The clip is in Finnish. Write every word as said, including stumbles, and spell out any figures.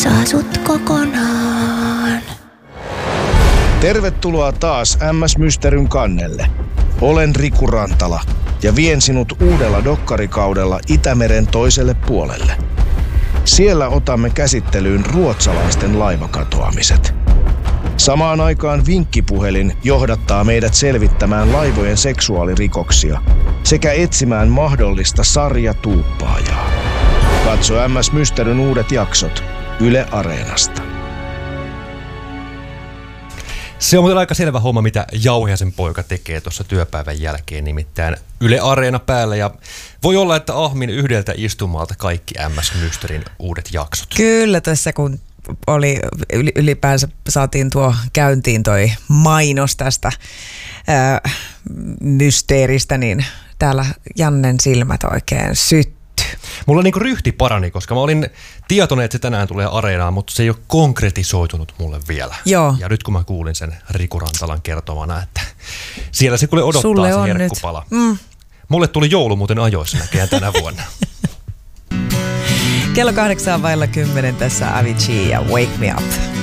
saa sut kokonaan. Tervetuloa taas M S Mysteryn kannelle. Olen Riku Rantala ja vien sinut uudella dokkarikaudella Itämeren toiselle puolelle. Siellä otamme käsittelyyn ruotsalaisten laivakatoamiset. Samaan aikaan vinkkipuhelin johdattaa meidät selvittämään laivojen seksuaalirikoksia sekä etsimään mahdollista sarjatuuppaajaa. Katso M S Mysteryn uudet jaksot Yle Areenasta. Se on muuten aika selvä homma, mitä Jauhiaisen poika tekee tuossa työpäivän jälkeen, nimittäin Yle Areena päällä. Ja voi olla, että ahmin yhdeltä istumalta kaikki M S Mysterin uudet jaksot. Kyllä, tässä kun oli ylipäänsä saatiin tuo käyntiin toi mainos tästä ää, mysteeristä, niin täällä Jannen silmät oikein sytty. Mulla niinku ryhti parani, koska mä olin tietoinen, että se tänään tulee Areenaan, mutta se ei ole konkretisoitunut mulle vielä. Joo. Ja nyt kun mä kuulin sen Riku Rantalan kertomana, että siellä se kuule odottaa Sulle se on herkkupala. Mm. Mulle tuli joulu muuten ajoissa näköjään tänä vuonna. Kello kahdeksan vailla kymmenen tässä Avicii ja Wake Me Up.